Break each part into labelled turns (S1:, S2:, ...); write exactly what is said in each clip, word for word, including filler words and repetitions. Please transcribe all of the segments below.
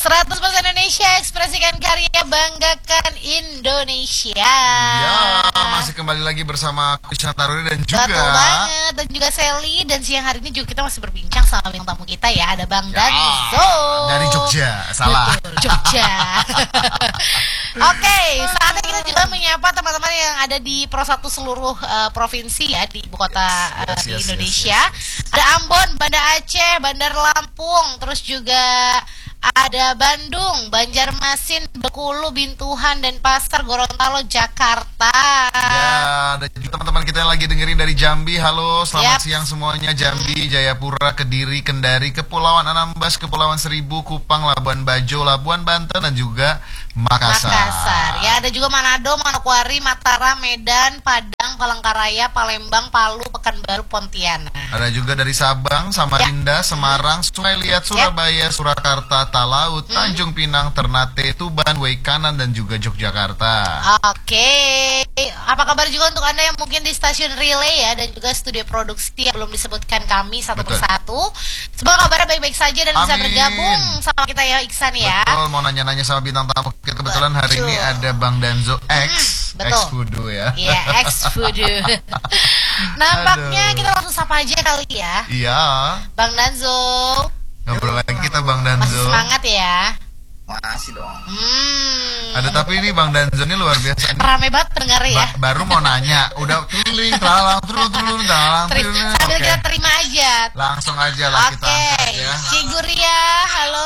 S1: seratus persen Indonesia, ekspresikan karya, banggakan Indonesia.
S2: Ya, masih kembali lagi bersama aku Shantaruri dan juga
S1: Betul banget, dan juga Sally. Dan siang hari ini juga kita masih berbincang sama bintang tamu kita ya. Ada Bang
S2: ya,
S1: Danzo
S2: dari Jogja, salah.
S1: Betul, Jogja. Oke, okay, saatnya kita juga menyapa teman-teman yang ada di Pro satu seluruh uh, provinsi ya, di ibu kota uh,
S2: yes, yes,
S1: di
S2: yes,
S1: Indonesia.
S2: yes, yes, yes.
S1: Ada Ambon, Banda Aceh, Bandar Lampung, terus juga ada Bandung, Banjarmasin, Bengkulu, Bintuhan, dan Pasar Gorontalo, Jakarta.
S2: Ya, ada juga teman-teman kita yang lagi dengerin dari Jambi. Halo, selamat
S1: Yap.
S2: siang semuanya. Jambi, Jayapura, Kediri, Kendari, Kepulauan Anambas, Kepulauan Seribu, Kupang, Labuan Bajo, Labuan Banten, dan juga Makassar.
S1: Makassar. Ya, ada juga Manado, Manokwari, Mataram, Medan, Padang, Palangkaraya, Palembang, Palu, Pekanbaru, Pontianak.
S2: Ada juga dari Sabang, Samarinda, ya. Semarang, Sungai Liat, Surabaya, ya. Surakarta, Talaut, hmm. Tanjung Pinang, Ternate, Tuban, Waikanan, dan juga Yogyakarta.
S1: Oke, apa kabar juga untuk Anda yang mungkin di stasiun relay ya, dan juga studio produksi yang belum disebutkan kami satu
S2: Betul.
S1: persatu. Semoga kabarnya baik-baik saja dan
S2: Amin.
S1: bisa bergabung sama kita ya, Iksan ya.
S2: Betul, mau nanya-nanya sama bintang tamu. Kebetulan hari
S1: Betul.
S2: ini ada Bang Danzo X,
S1: hmm,
S2: X Fudu ya.
S1: Iya, X Fudu. Nampaknya
S2: Aduh.
S1: kita langsung sapa aja kali ya.
S2: Iya.
S1: Bang Danzo.
S2: Ngobrol lagi kita Bang Danzo.
S1: Masih semangat ya?
S3: Masih dong.
S1: Hmm.
S2: Ada tapi ini Bang Danzo ini luar biasa.
S1: Rame banget pendengar ya.
S2: Ba baru mau nanya, udah tuling, telalang, turun, turun, telalang, turun.
S1: Sambil
S2: Okay.
S1: kita terima aja.
S2: Langsung aja lah
S1: Oke,
S2: kita angkat ya.
S1: Cik Guria, halo.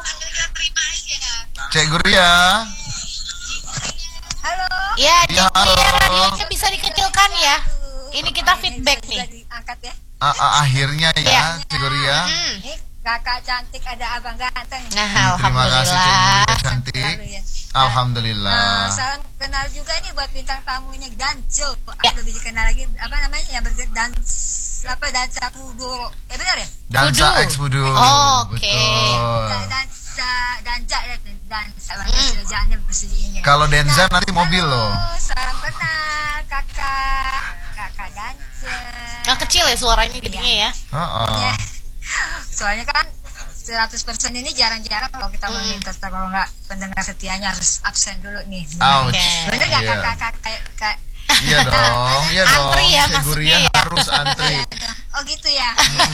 S2: Cik Guria.
S4: Halo.
S1: Ya, Cik
S2: Ya, halo.
S1: Guria, radionya bisa dikecilkan ya. Ini kita feedback nih.
S4: Diangkat ya.
S2: A -a Akhirnya ya,
S1: Ya.
S2: Cik Guria.
S1: Hmm.
S4: Ini kakak cantik, ada abang ganteng.
S1: Nah,
S2: Terima kasih Cik
S1: alhamdulillah.
S2: Guria cantik.
S4: Lalu ya.
S2: Alhamdulillah.
S4: Nah, salam kenal juga nih buat bintang tamunya Danzo.
S1: Ya.
S4: Ada lebih dikenal lagi apa namanya yang berdan apa dansa kudo. Eh benar ya?
S2: Dansa
S1: Fudu.
S2: X Fudu.
S1: Oh, oke.
S2: Betul.
S4: Dan- Dansa dansa ya dansa
S1: Hmm.
S4: bahasa jangan bersedinya.
S2: Kalau Denza nanti mobil loh.
S4: Salam kenal kakak. Kakak Danza.
S1: Nah, kecil ya suaranya jadinya ya.
S2: Heeh.
S4: Ya. Soalnya kan seratus persen ini jarang-jarang kalau kita
S1: Hmm.
S4: meminta, kalau nggak pendengar setianya harus absen dulu nih.
S2: Ouch.
S1: Oke.
S4: Bener nggak
S2: Iya.
S4: kakak kayak kayak
S2: Iya dong, iya dong.
S1: Antri ya,
S2: Cik
S1: maksudnya
S2: Guria
S1: ya.
S2: harus antri.
S4: oh gitu ya.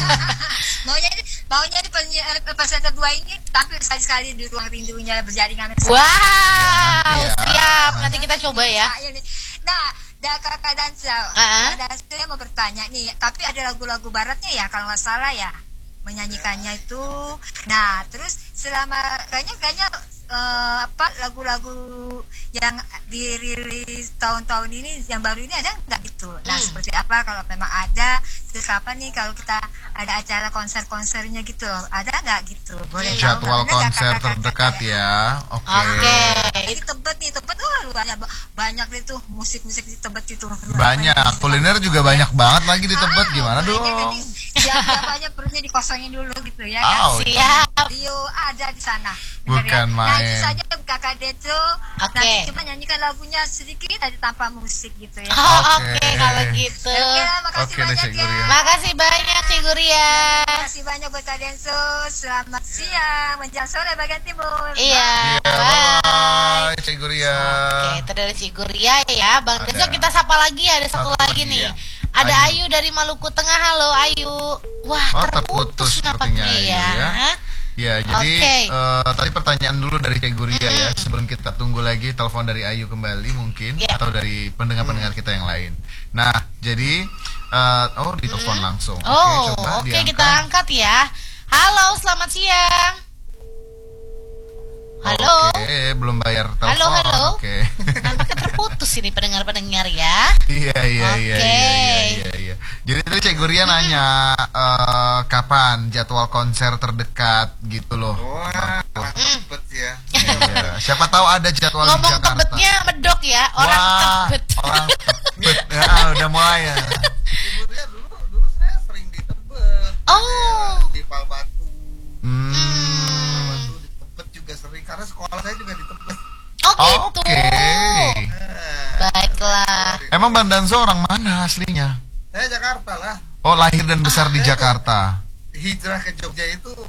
S4: maunya ini maunya di persen kedua ini tampil sekali-sekali di ruang rindunya berjaringan.
S1: Wow,
S2: Iya.
S1: siap. Nanti kita coba ya.
S4: Nah, dah kakak Danza,
S1: Ah.
S4: kakak Danza mau bertanya nih, tapi ada lagu-lagu baratnya ya kalau nggak salah ya menyanyikannya itu. Nah, terus selama kayaknya kayaknya eh, apa lagu-lagu yang dirilis tahun-tahun ini yang baru ini ada nggak gitu? Nah,
S1: Hmm.
S4: seperti apa kalau memang ada? Terus kapan nih kalau kita ada acara konser-konsernya gitu? Ada nggak gitu? Boleh tahu
S2: Jadwal
S4: nggak? Bener nggak
S2: konser
S4: kakak-kakak
S2: terdekat ya. Oke.
S1: Oke.
S4: Di Tebet nih, Tebet oh banyak banyak itu musik-musik di Tebet itu.
S2: Banyak. Kuliner juga banyak banget lagi di Tebet. Gimana dong?
S4: Siapa perutnya dikosongin dulu gitu ya kan?
S2: Ouch.
S1: Siap.
S4: Rio ada di sana. Bener
S2: Bukan
S4: ya? Nah itu
S2: main.
S4: saja kakak Dejo.
S1: Oke.
S4: Nanti coba nyanyikan lagunya sedikit aja tanpa musik gitu ya.
S1: Oh,
S2: Oke.
S1: oke kalau gitu.
S4: Oke lah, makasih
S2: Oke deh,
S4: banyak
S2: Cik
S4: ya.
S2: Guria.
S1: Makasih banyak Cik Guria.
S4: Terima kasih banyak buat Kak Denso. Selamat siang menjelang sore bagian timur.
S1: Iya.
S2: Iya,
S1: Bye.
S2: bye, Cik Guria.
S1: Oke, itu dari Cik Guria ya. Bang
S2: Ada.
S1: Denzo kita sapa lagi, ada satu,
S2: Satu
S1: lagi
S2: lagi,
S1: nih.
S2: ya.
S1: Ada
S2: Ayu.
S1: Ayu. dari Maluku Tengah. Halo Ayu. Wah,
S2: Oh,
S1: terputus
S2: terputus
S1: nampaknya
S2: sepertinya
S1: ya.
S2: Ayu ya. Ya, jadi
S1: Oke.
S2: eh, tadi pertanyaan dulu dari Cik Guria ya, sebelum kita tunggu lagi telepon dari Ayu kembali mungkin,
S1: Ya.
S2: atau dari pendengar-pendengar kita yang lain. Nah, jadi eh, oh ditelepon langsung.
S1: Oh,
S2: coba
S1: oke
S2: diangkat.
S1: kita angkat ya. Halo, selamat siang. Halo.
S2: Oke, belum bayar telepon.
S1: Halo, halo.
S2: Oke.
S1: Nampaknya terputus ini pendengar-pendengar ya.
S2: Iya, iya, iya,
S1: Oke.
S2: iya, iya, iya, iya. Jadi tadi Cik Guria nanya eh, kapan jadwal konser terdekat gitu loh.
S3: Wah, orang Tebet ya.
S2: Iya. Siapa tahu ada jadwal di
S1: Ngomong
S2: Jakarta.
S1: Tebetnya medok ya, orang
S2: Wah,
S1: Tebet.
S2: orang Tebet. Ya, udah mulai ya.
S3: Sebenarnya dulu dulu saya sering di Tebet.
S1: Oh.
S3: Di Palbatu.
S2: Hmm.
S3: Palbatu di Tebet juga sering karena sekolah saya juga di Tebet.
S1: Oh gitu.
S2: Oke.
S3: Nah,
S1: Baiklah.
S2: Emang Bang Danzo orang mana aslinya?
S3: saya Jakarta lah.
S2: Oh, lahir dan besar di Jakarta.
S3: Hijrah ke Jogja itu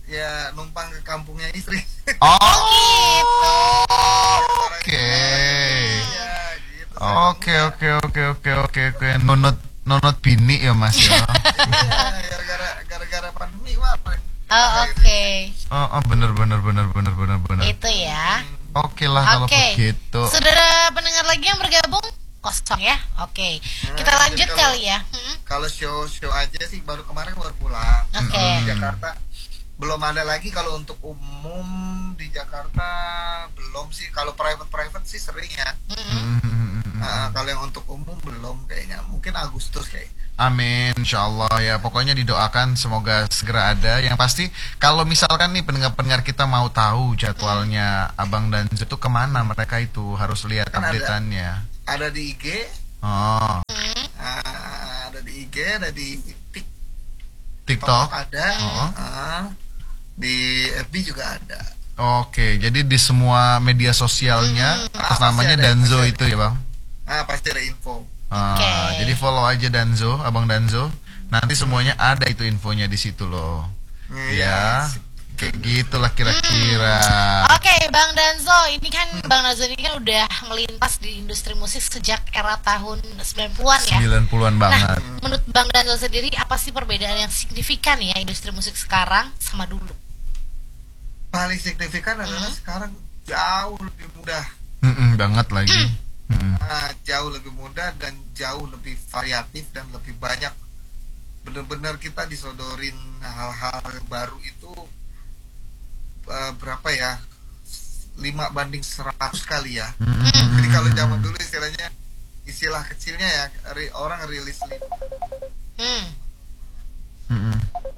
S3: ya numpang ke kampungnya istri.
S2: Oh,
S1: Gitu.
S2: oke.
S3: Iya, gitu.
S2: Oke, oke, oke, oke, oke, oke. Nunut nunut bini ya Mas ya.
S3: Iya, gara-gara gara-gara pandemi kemarin.
S1: Oh, oke.
S2: Oh, oh, bener bener bener bener bener bener.
S1: Itu ya.
S2: Oke lah kalau
S1: Oke.
S2: begitu.
S1: Saudara pendengar lagi yang bergabung kosong ya. Oke. Kita
S3: Nah,
S1: lanjut
S3: jadi kalau-
S1: kali ya. Hmm.
S3: Kalau show-show aja sih baru kemarin baru pulang.
S1: Oke.
S3: Di Jakarta belum ada lagi. Kalau untuk umum di Jakarta belum sih. Kalau private-private sih sering ya.
S1: Mm-mm.
S2: Hmm.
S3: Nah, kalau yang untuk umum belum kayaknya. Mungkin Agustus kayak.
S2: Amin, insya Allah ya. Pokoknya didoakan semoga segera ada. Yang pasti kalau misalkan nih pendengar-pendengar kita mau tahu jadwalnya Abang Danzo itu kemana mereka itu harus lihat
S3: Kan ada.
S2: update-annya.
S3: Ada di I G,
S2: Oh,
S1: Hmm.
S3: ah, ada di I G, ada di TikTok
S2: TikTok.
S3: ada,
S2: Oh.
S3: ah, di F B juga ada.
S2: Oke, jadi di semua media sosialnya atas
S3: Ah,
S2: namanya
S3: pasti ada,
S2: Danzo
S3: pasti ada.
S2: itu ya Bang.
S3: Ah, pasti ada info.
S2: Ah,
S1: Oke.
S2: Jadi follow aja Danzo, Abang Danzo. Nanti semuanya ada itu infonya di situ loh. Ya, kayak gitulah kira-kira.
S1: Oke, Bang Danzo, ini kan Bang Danzo ini kan udah melintas di industri musik sejak era tahun sembilan puluhan ya.
S2: sembilan puluhan
S1: Nah,
S2: banget.
S1: menurut Bang Danzo sendiri apa sih perbedaan yang signifikan ya industri musik sekarang sama dulu?
S3: Paling signifikan adalah
S1: Hmm.
S3: sekarang jauh lebih mudah.
S2: Mm-mm, banget lagi. Mm-mm.
S3: Ah, jauh lebih mudah dan jauh lebih variatif dan lebih banyak. Benar-benar kita disodorin hal-hal baru itu eh, berapa ya? lima banding seratus kali ya. Jadi kalau zaman dulu istilahnya istilah kecilnya ya ri- orang rilis li-
S1: Hmm.
S2: Mm-mm.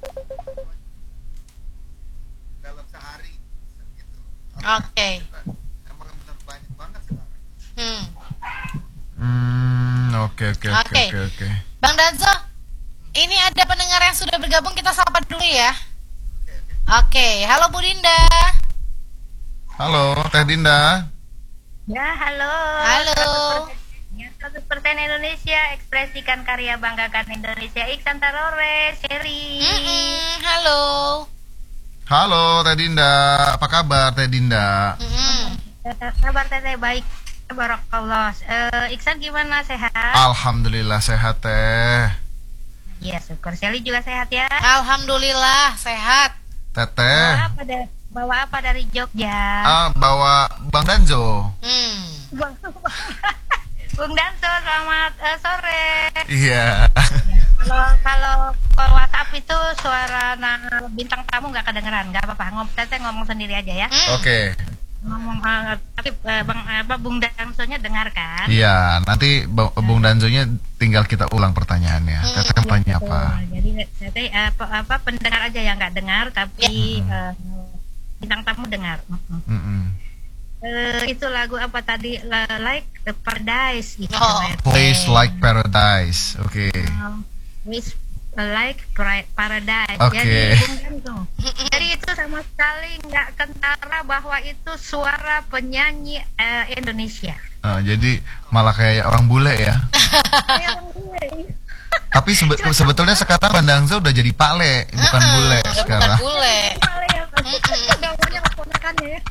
S3: dalam sehari gitu.
S1: Oke.
S3: Emang benar banyak banget sekarang.
S1: Hmm.
S2: Hmm, oke oke oke
S1: Oke.
S2: oke oke.
S1: Bang Danzo, ini ada pendengar yang sudah bergabung, kita sapa dulu ya. Oke, halo Bu Dinda.
S2: Halo, Teh Dinda.
S5: Ya, halo.
S1: Halo.
S5: Ya, seratus persen Indonesia, ekspresikan karya, banggakan Indonesia. Iksan Tarore, Sherry.
S1: Mm-mm, halo.
S2: Halo Teh Dinda, apa kabar Teh Dinda?
S1: Mm-mm.
S5: Eh, Kabar teteh baik. Barakallah. Eh, Iksan gimana, sehat?
S2: Alhamdulillah sehat Teh.
S5: Iya, syukur. Sherry juga sehat ya.
S1: Alhamdulillah sehat.
S2: Teteh.
S5: Bawa apa, da- bawa apa dari Jogja?
S2: Ah, bawa Bang Danzo.
S1: Hmm.
S5: Bang- Bung Danso, selamat eh, sore.
S2: Iya.
S5: Kalau kalau kalau WhatsApp itu suara nah, bintang tamu nggak kedengeran, nggak apa-apa. Ngom, teteh ngomong sendiri aja ya.
S1: Hmm.
S2: Oke.
S5: Ngomong eh, tapi eh, bang apa Bung Dansonya dengar kan?
S2: Iya, nanti Ba- Bung Danzonya tinggal kita ulang pertanyaannya.
S1: Hmm.
S2: Teteh tanya
S5: Betul.
S2: apa?
S5: Jadi teteh apa, apa pendengar aja yang nggak dengar tapi eh, bintang tamu dengar. Mm-mm.
S2: Mm-mm.
S5: Eh, itu lagu apa tadi? La- Like the Paradise gitu.
S1: Oh.
S5: ya.
S2: Place like paradise. Oke.
S5: Um, with like pra- paradise.
S2: Oke.
S5: Jadi, Bung Danso. Jadi itu sama sekali nggak kentara bahwa itu suara penyanyi eh, Indonesia.
S2: Ah, jadi malah kayak orang bule ya.
S5: Kayak orang gue.
S2: Tapi sebe- sebetulnya sekarang Bang Danzo udah jadi pale, bukan bule
S1: Udah bukan
S2: sekarang.
S1: bule.
S5: Paling yang namanya keponakannya ya.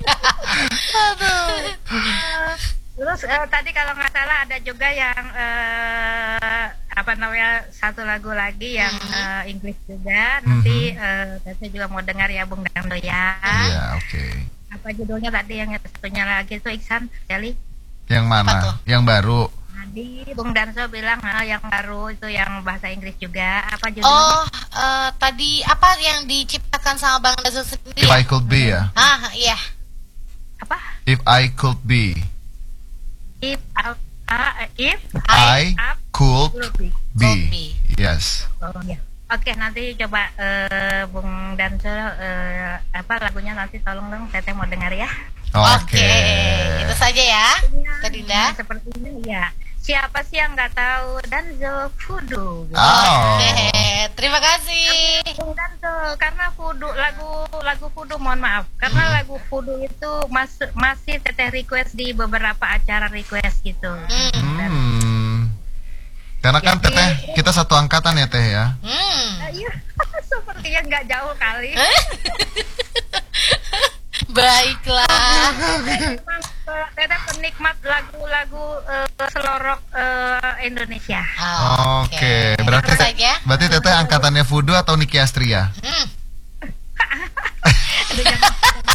S5: Eh, Terus eh, tadi kalau nggak salah ada juga yang eh, apa namanya satu lagu lagi yang eh, Inggris juga. Nanti eh, Tete juga mau dengar ya Bung Dando ya.
S2: Iya, oke.
S5: Apa judulnya tadi yang satunya lagi itu Iksan Sally?
S2: Yang
S1: Apa
S2: mana?
S1: tuh?
S2: Yang baru.
S5: Tadi Bung Danso bilang ah, yang baru itu yang bahasa Inggris juga. Apa judulnya?
S1: Oh, eh, tadi apa yang diciptakan sama Bang Danzo sendiri?
S2: If
S1: ya?
S2: I could be ya.
S1: Ah, iya.
S5: Apa?
S2: If I could be.
S5: If uh, uh, if
S2: I
S5: up
S2: could
S5: will be.
S2: be.
S1: be.
S2: Yes.
S5: Oh ya. Oke, nanti coba eh, Bung Danso eh, apa lagunya nanti tolong dong Teteh mau dengar ya.
S2: Oke.
S1: Itu saja ya. Teh Dinda.
S5: Nah, sepertinya ya. Siapa sih yang nggak tahu Danzo Fudu?
S2: Oh.
S1: Hehe, terima kasih.
S5: Bung Danzo, karena Fudu lagu lagu Fudu mohon maaf karena lagu Fudu itu mas, masih Teteh request di beberapa acara request gitu.
S1: Hmm.
S2: Hmm. Karena kan
S5: Jadi-
S2: Teteh kita satu angkatan ya Teh ya.
S1: Hmm.
S5: Iya, sepertinya nggak jauh kali.
S1: Baiklah.
S5: Memang eh, Teteh penikmat lagu-lagu eh, selorok eh, Indonesia.
S1: Oh,
S2: Oke, berarti
S1: Terus aja.
S2: berarti Teteh angkatannya Fudu atau Niki Astria?
S1: Hmm.
S5: Aduh, jangan-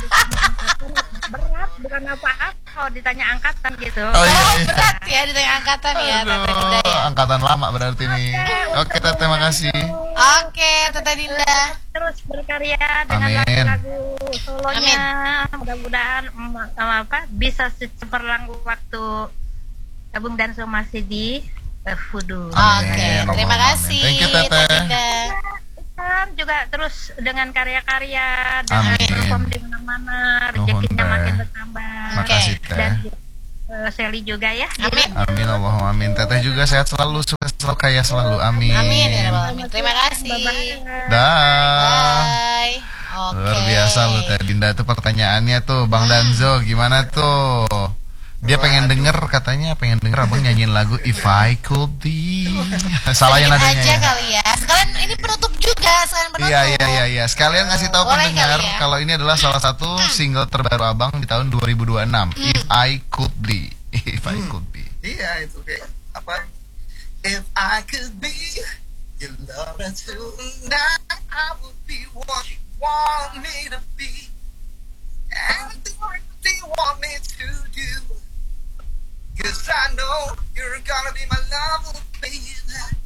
S5: berat bukan apa-apa kalau ditanya angkatan gitu.
S2: Oh, iya,
S1: Oh,
S2: iya.
S1: berat ya di tengah angkatan ya, Tante Dinda
S2: Aduh,
S1: ya.
S2: angkatan lama berarti nih. Oke Teteh, makasih.
S1: Oke, Tante Dinda.
S5: Terus berkarya dengan
S2: Amin.
S5: lagu-lagu solonya. Mudah-mudahan em, em, apa bisa cemerlang waktu Abung dan So masih di eh, Fudu.
S2: Amin.
S1: Oke,
S2: Amin.
S1: terima
S2: Amin.
S1: kasih
S2: Thank you, Teteh.
S1: Tante Dinda.
S5: Kan juga terus dengan karya-karya dan
S2: Amin.
S5: perform di mana-mana,
S2: Nuhun,
S5: rezekinya
S2: Teh.
S5: makin bertambah.
S2: Makasih
S5: Dan
S2: Teh.
S5: eh, Sally juga ya.
S1: Amin.
S2: Amin Allahumma amin. Teteh juga sehat selalu, sukses selalu, kaya selalu. Amin.
S1: Amin ya Rabbal Alamin. Terima kasih.
S5: Bye-bye.
S2: Dah.
S1: Bye. Oke.
S2: Luar biasa loh Teh Dinda tuh pertanyaannya tuh Bang Danzo gimana tuh? Dia pengen denger katanya pengen denger abang nyanyiin lagu If I Could Be. Salahin
S1: Sedikit
S2: nadanya
S1: aja
S2: ya.
S1: kali ya. Sekalian ini penutup juga, sekalian penutup.
S2: Iya iya iya iya. Sekalian ngasih tahu
S1: Boleh
S2: pendengar
S1: kali ya?
S2: kalau ini adalah salah satu single terbaru abang di tahun dua ribu dua puluh enam. If I Could Be. If I Could Be.
S3: Iya itu kayak apa? If I could be your lover tonight, I would be what you want me to be. Anything you want me to do. 'Cause I know you're gonna be my lover, baby.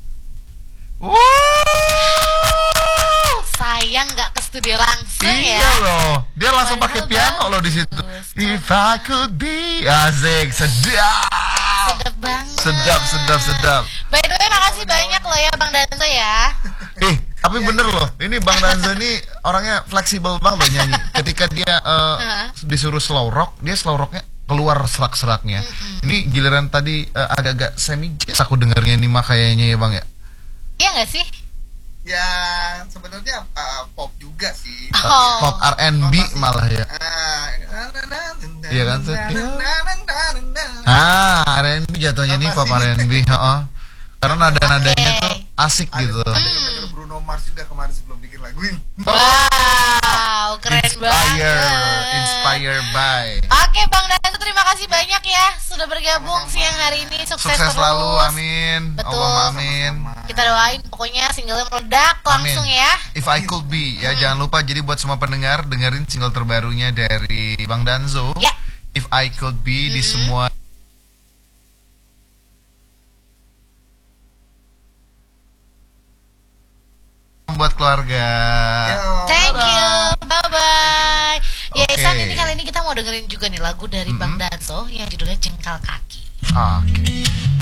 S2: Wow.
S1: Sayang nggak ke studio langsung
S2: Iya
S1: ya.
S2: loh, dia langsung pakai
S1: Padahal
S2: piano
S1: bagus.
S2: loh di situ. If I could be, asik, sedap,
S1: Sedap banget.
S2: sedap, sedap, sedap.
S1: By the way, makasih banyak loh ya Bang Danto ya.
S2: Eh, tapi bener loh, ini Bang Danzo ini orangnya fleksibel banget loh nyanyi. Ketika dia eh, disuruh slow rock, dia slow rocknya keluar serak-seraknya. Ini giliran tadi eh, agak-agak semi jazz aku dengarnya nih mah kayaknya ya Bang ya.
S1: Iya nggak sih?
S3: Ya sebenarnya uh, pop juga sih.
S1: Oh.
S2: Pop R and B malah ya.
S3: Ah,
S2: Iya kan, Teh?
S3: Ah,
S2: Ah, R and B jatuhnya nih
S3: Apa
S2: pop
S3: sih?
S2: R and B, heeh. Karena nada-nadanya
S1: Oke.
S2: tuh asik gitu.
S3: denger Bruno Mars juga kemarin sebelum bikin lagu ini.
S1: Wow, keren
S2: Inspire,
S1: banget.
S2: inspire by.
S1: Oke Bang Danto, terima kasih banyak ya sudah bergabung siang hari ini. Sukses,
S2: Sukses
S1: terus.
S2: selalu, amin.
S1: Betul.
S2: Allahumma amin.
S1: Kita doain pokoknya singlenya meledak
S2: Amin.
S1: langsung ya.
S2: If I Could Be ya, jangan lupa jadi buat semua pendengar dengerin single terbarunya dari Bang Danzo.
S1: Ya.
S2: If I Could Be di semua buat keluarga.
S3: Yo.
S1: Thank you, bye bye. Ya
S2: Oke.
S1: Ihsan, ini kali ini kita mau dengerin juga nih lagu dari Bang Danso yang judulnya Jengkal Kaki.
S2: Oke.